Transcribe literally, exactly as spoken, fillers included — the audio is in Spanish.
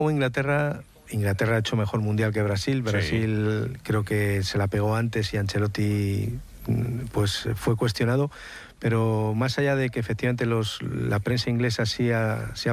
O Inglaterra, Inglaterra ha hecho mejor mundial que Brasil. Brasil sí. Creo que se la pegó antes y Ancelotti pues fue cuestionado. Pero más allá de que efectivamente los, la prensa inglesa sí ha, sí ha